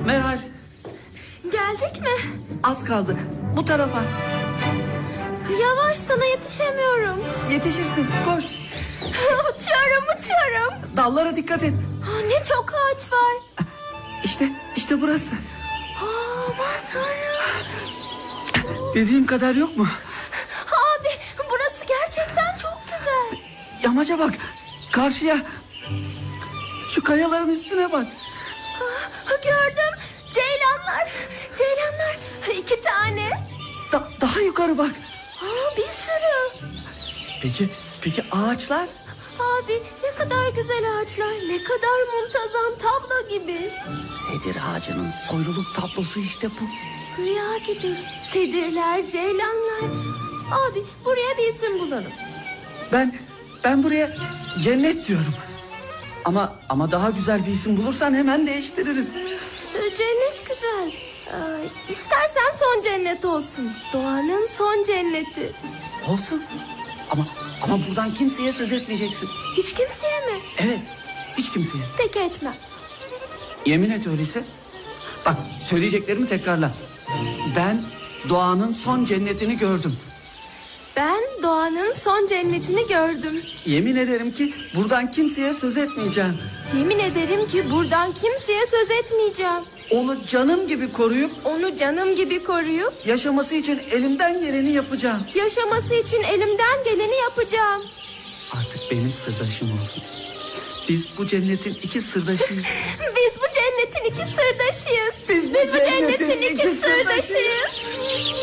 Meral, Geldik mi? az kaldı. Bu tarafa. Yavaş, sana yetişemiyorum. Yetişirsin, koş. Uçuyorum. Dallara dikkat et. Ne çok ağaç var. İşte burası. Aman tanrım. Dediğim kadar yok mu? Abi, burası gerçekten çok güzel. Yamaca bak, karşıya. Şu kayaların üstüne bak. Gördüm. Ceylanlar. 2 tane. Daha yukarı bak. Bir sürü. Peki ağaçlar? Abi, ne kadar güzel ağaçlar. Ne kadar muntazam, tablo gibi. Sedir ağacının soyluluk tablosu işte bu. Rüya gibi. Sedirler, ceylanlar. Abi, buraya bir isim bulalım. Ben buraya cennet diyorum. Ama daha güzel bir isim bulursan hemen değiştiririz. Cennet güzel. İstersen son cennet olsun. Doğanın son cenneti. Olsun. Ama buradan kimseye söz etmeyeceksin. Hiç kimseye mi? Evet, hiç kimseye. Peki, etmem. Yemin et öyleyse. Bak, söyleyeceklerimi tekrarla. Ben doğanın son cennetini gördüm. Ben doğanın son cennetini gördüm. Yemin ederim ki buradan kimseye söz etmeyeceğim. Yemin ederim ki buradan kimseye söz etmeyeceğim. Onu canım gibi koruyup Onu canım gibi koruyup yaşaması için elimden geleni yapacağım. yaşaması için elimden geleni yapacağım. Artık benim sırdaşım oldu. Biz bu cennetin iki sırdaşıyız. Biz bu cennetin iki sırdaşıyız. Biz bu cennetin iki sırdaşıyız.